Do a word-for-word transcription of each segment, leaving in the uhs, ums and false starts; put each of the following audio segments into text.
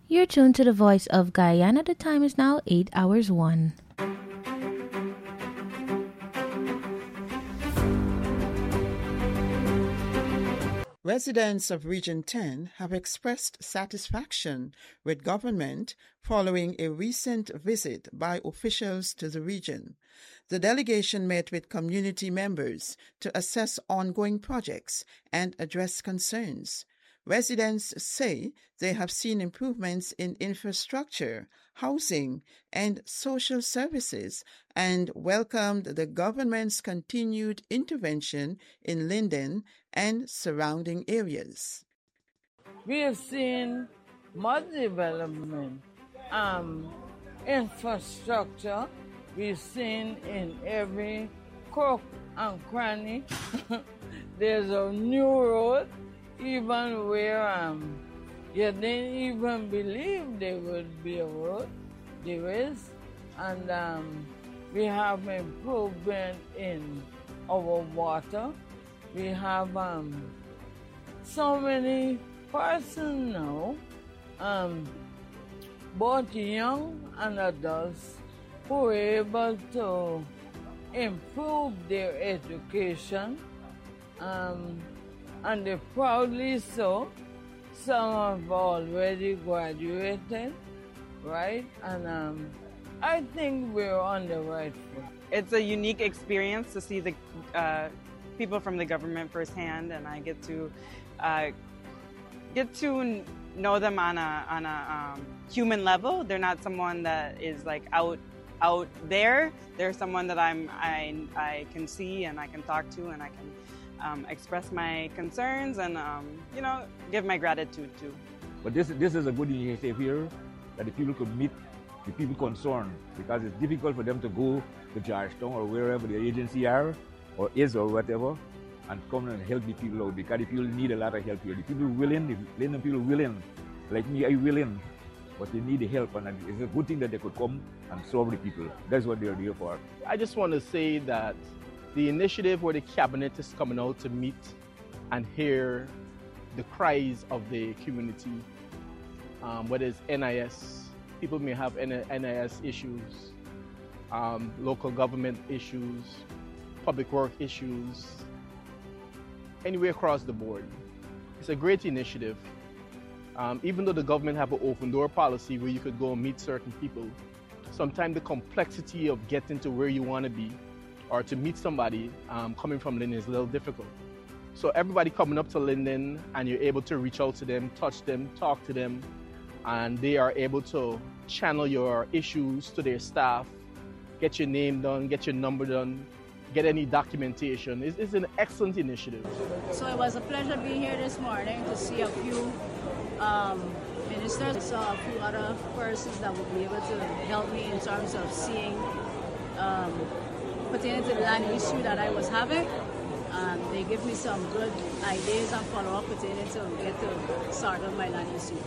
You're tuned to the Voice of Guyana. The time is now eight hours one. Residents of Region ten have expressed satisfaction with government following a recent visit by officials to the region. The delegation met with community members to assess ongoing projects and address concerns. Residents say they have seen improvements in infrastructure, housing, and social services and welcomed the government's continued intervention in Linden and surrounding areas. We have seen much development, um, infrastructure. We've seen in every crook and cranny. There's a new road. Even where um, you didn't even believe there would be a road, there is. And um, we have improvement in our water. We have um, so many persons now, um, both young and adults, who are able to improve their education. Um, And they proudly so. Some have already graduated, right? And um, I think we're on the right foot. It's a unique experience to see the uh, people from the government firsthand, and I get to uh, get to know them on a on a um, human level. They're not someone that is like out out there. They're someone that I'm I I can see and I can talk to and I can. Um, express my concerns and, um, you know, give my gratitude to. But this, this is a good initiative here, that the people could meet the people concerned, because it's difficult for them to go to Georgetown or wherever the agency are, or is or whatever, and come and help the people out, because the people need a lot of help here. The people willing, the Linden people willing, like me, I willing, but they need the help, and it's a good thing that they could come and serve the people. That's what they're here for. I just want to say that the initiative where the cabinet is coming out to meet and hear the cries of the community, um, whether it's N I S, people may have N I S issues, um, local government issues, public work issues, anywhere across the board. It's a great initiative. Um, even though the government have an open door policy where you could go and meet certain people, sometimes the complexity of getting to where you want to be or to meet somebody um, coming from Linden is a little difficult. So everybody coming up to Linden and you're able to reach out to them, touch them, talk to them, and they are able to channel your issues to their staff, get your name done, get your number done, get any documentation. It's, it's an excellent initiative. So it was a pleasure being here this morning to see a few um, ministers. I saw a few other persons that would be able to help me in terms of seeing um, pertaining to the land issue that I was having. Um, they give me some good ideas and follow-up pertaining to get to start on my land issue.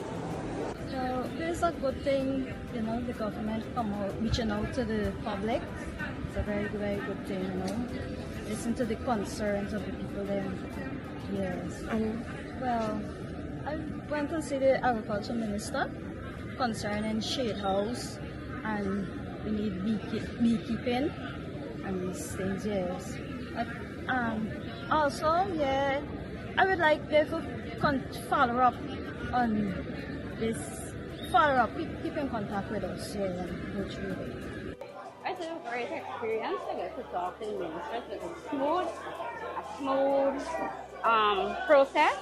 So it's a good thing, you know, the government come out, reaching out to the public. It's a very, very good thing, you know. Listen to the concerns of the people there. Yes. And, well, I went to see the agriculture minister concerning shade house, and we need beekeep- beekeeping. And these things, yes. But, um, also, yeah, I would like them to con- follow up on this, follow up, keep, keep in contact with us, yeah, and go through it. It's a great experience to get to talk to the ministers. It's a smooth, a smooth um, process,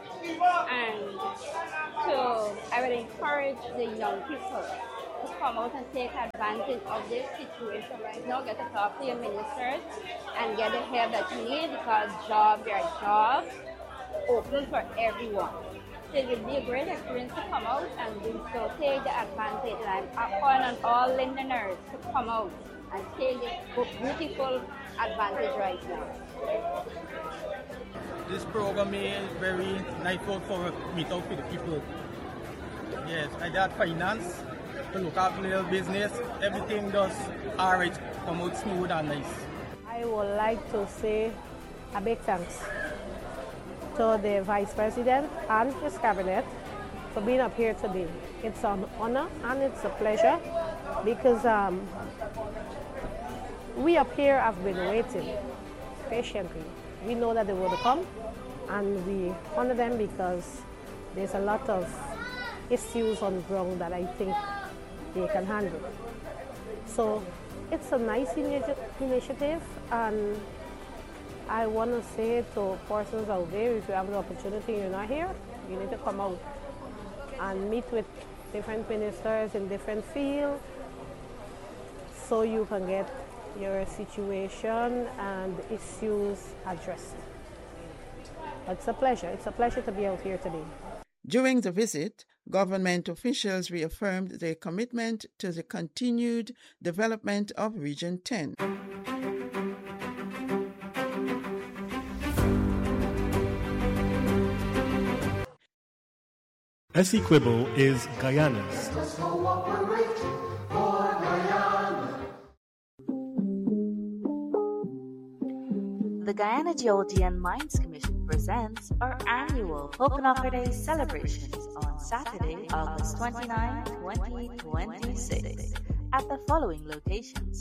and so I would encourage the young people to come out and take advantage of this situation right now, get to talk to your ministers and get the help that you need, because jobs are jobs open for everyone. So it would be a great experience to come out and do so, take the advantage, and I'm calling on all Lindeners to come out and take the beautiful advantage right now. This program is very nice for meet out with the people. Yes, I got finance, to look after little business, everything does alright, come out smooth and nice. I would like to say a big thanks to the Vice President and his cabinet for being up here today. It's an honor and it's a pleasure because um, we up here have been waiting patiently. We know that they will come and we honor them because there's a lot of issues on the ground that I think they can handle. So it's a nice initiative, and I want to say to persons out there, if you have the opportunity, you're not here, you need to come out and meet with different ministers in different fields so you can get your situation and issues addressed. It's a pleasure. It's a pleasure to be out here today. During the visit, government officials reaffirmed their commitment to the continued development of Region ten. Essequibo is Guyana's. The Guyana Geology and Mines Commission presents our annual Hokanaka Day celebrations on Saturday, August twenty-ninth, twenty twenty-six, at the following locations.